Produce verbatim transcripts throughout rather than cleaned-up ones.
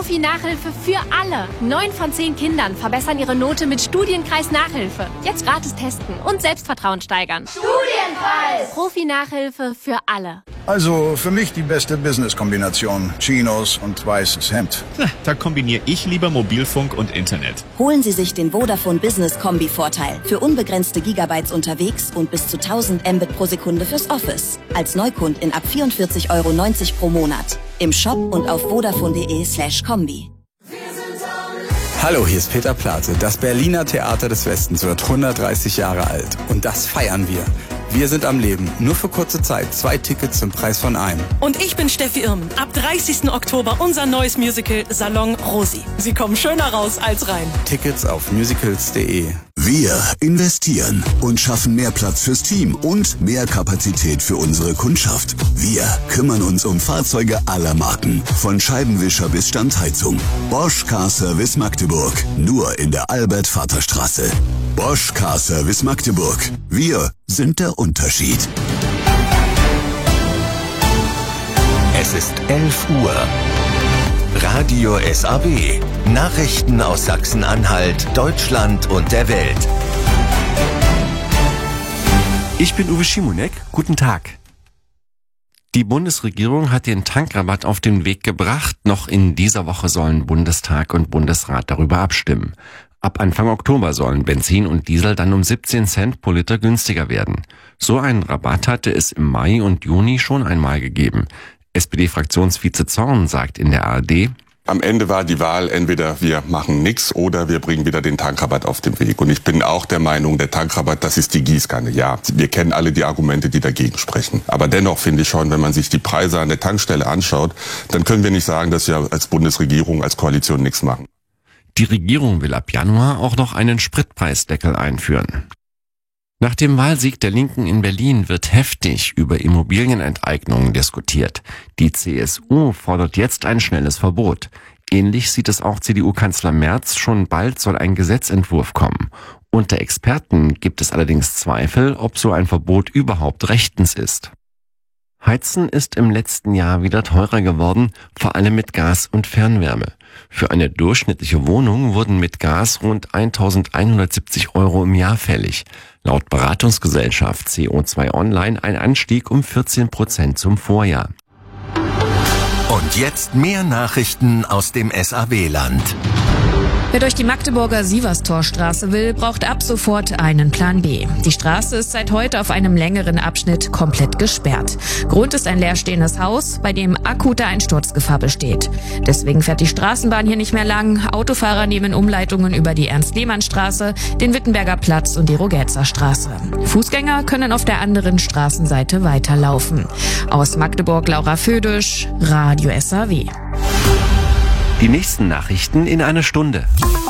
Profi-Nachhilfe für alle. Neun von zehn Kindern verbessern ihre Note mit Studienkreis Nachhilfe. Jetzt gratis testen und Selbstvertrauen steigern. Studienkreis! Profi-Nachhilfe für alle. Also für mich die beste Business-Kombination. Chinos und weißes Hemd. Na, da kombiniere ich lieber Mobilfunk und Internet. Holen Sie sich den Vodafone Business Kombi-Vorteil. Für unbegrenzte Gigabytes unterwegs und bis zu tausend Mbit pro Sekunde fürs Office. Als Neukundin ab vierundvierzig Euro neunzig pro Monat. Im Shop und auf vodafone.de slash Kombi. Hallo, hier ist Peter Plate. Das Berliner Theater des Westens wird hundertdreißig Jahre alt. Und das feiern wir. Wir sind am Leben. Nur für kurze Zeit. Zwei Tickets zum Preis von einem. Und ich bin Steffi Irmen. Ab dreißigsten Oktober unser neues Musical Salon Rosi. Sie kommen schöner raus als rein. Tickets auf musicals punkt de. Wir investieren und schaffen mehr Platz fürs Team und mehr Kapazität für unsere Kundschaft. Wir kümmern uns um Fahrzeuge aller Marken. Von Scheibenwischer bis Standheizung. Bosch Car Service Magdeburg. Nur in der Albert-Vater-Straße. Bosch Car Service Magdeburg. Wir sind der Unterschied. Es ist elf Uhr. Radio S A W. Nachrichten aus Sachsen-Anhalt, Deutschland und der Welt. Ich bin Uwe Schimonek. Guten Tag. Die Bundesregierung hat den Tankrabatt auf den Weg gebracht. Noch in dieser Woche sollen Bundestag und Bundesrat darüber abstimmen. Ab Anfang Oktober sollen Benzin und Diesel dann um siebzehn Cent pro Liter günstiger werden. So einen Rabatt hatte es im Mai und Juni schon einmal gegeben. S P D-Fraktionsvize Zorn sagt in der A R D: Am Ende war die Wahl, entweder wir machen nichts oder wir bringen wieder den Tankrabatt auf den Weg. Und ich bin auch der Meinung, der Tankrabatt, das ist die Gießkanne. Ja, wir kennen alle die Argumente, die dagegen sprechen. Aber dennoch finde ich schon, wenn man sich die Preise an der Tankstelle anschaut, dann können wir nicht sagen, dass wir als Bundesregierung, als Koalition nichts machen. Die Regierung will ab Januar auch noch einen Spritpreisdeckel einführen. Nach dem Wahlsieg der Linken in Berlin wird heftig über Immobilienenteignungen diskutiert. Die C S U fordert jetzt ein schnelles Verbot. Ähnlich sieht es auch C D U-Kanzler Merz. Schon bald soll ein Gesetzentwurf kommen. Unter Experten gibt es allerdings Zweifel, ob so ein Verbot überhaupt rechtens ist. Heizen ist im letzten Jahr wieder teurer geworden, vor allem mit Gas und Fernwärme. Für eine durchschnittliche Wohnung wurden mit Gas rund eintausendeinhundertsiebzig Euro im Jahr fällig. Laut Beratungsgesellschaft C O zwei Online ein Anstieg um vierzehn Prozent zum Vorjahr. Und jetzt mehr Nachrichten aus dem S A W-Land. Wer durch die Magdeburger Sieverstorstraße will, braucht ab sofort einen Plan B. Die Straße ist seit heute auf einem längeren Abschnitt komplett gesperrt. Grund ist ein leerstehendes Haus, bei dem akute Einsturzgefahr besteht. Deswegen fährt die Straßenbahn hier nicht mehr lang. Autofahrer nehmen Umleitungen über die Ernst-Lehmann-Straße, den Wittenberger Platz und die Rogetzer Straße. Fußgänger können auf der anderen Straßenseite weiterlaufen. Aus Magdeburg Laura Födisch, Radio S A W. Die nächsten Nachrichten in einer Stunde.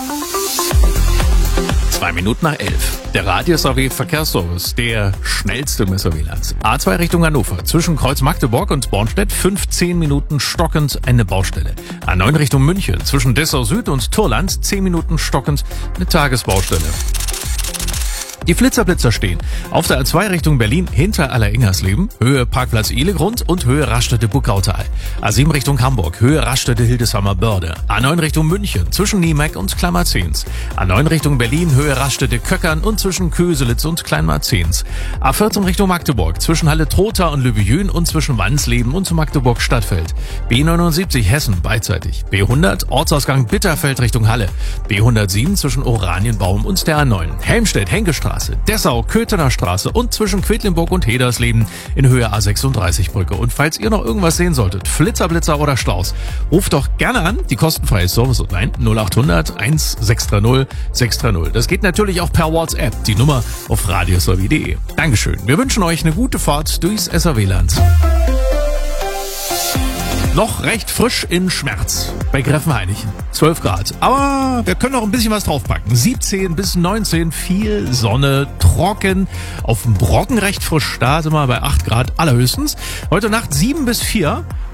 Zwei Minuten nach elf. Der Radio S A W Verkehrsservice, der schnellste im S A W-Land. A zwei Richtung Hannover. Zwischen Kreuz Magdeburg und Bornstedt fünfzehn Minuten stockend eine Baustelle. A neun Richtung München. Zwischen Dessau Süd und Turland zehn Minuten stockend eine Tagesbaustelle. Die Flitzerblitzer stehen auf der A zwei Richtung Berlin hinter Allerengersleben, Höhe Parkplatz Ihlegrund und Höhe Raststätte-Buckautal. A sieben Richtung Hamburg, Höhe Raststätte-Hildesheimer-Börde. A neun Richtung München, zwischen Niemeck und Kleinmarzens. A neun Richtung Berlin, Höhe Raststätte-Köckern und zwischen Köselitz und Kleinmarzens. A vierzehn Richtung Magdeburg, zwischen Halle-Trotha und Lübejün und zwischen Wandsleben und Magdeburg-Stadtfeld. B neunundsiebzig Hessen beidseitig. B hundert Ortsausgang Bitterfeld Richtung Halle. B hundertsieben zwischen Oranienbaum und der A neun. Helmstedt-Henkestraße. Dessau, Köthener Straße und zwischen Quedlinburg und Hedersleben in Höhe A sechsunddreißig Brücke. Und falls ihr noch irgendwas sehen solltet, Flitzerblitzer oder Staus, ruft doch gerne an, die kostenfreie Service Hotline null acht hundert eins sechs drei null sechs drei null. Das geht natürlich auch per WhatsApp, die Nummer auf radio s a w punkt de. Dankeschön. Wir wünschen euch eine gute Fahrt durchs S A W-Land. Noch recht frisch in Schmerz bei Greffenhainichen. zwölf Grad. Aber wir können noch ein bisschen was draufpacken. siebzehn bis neunzehn, viel Sonne, trocken. Auf dem Brocken recht frisch, da sind wir bei acht Grad allerhöchstens. Heute Nacht sieben bis vier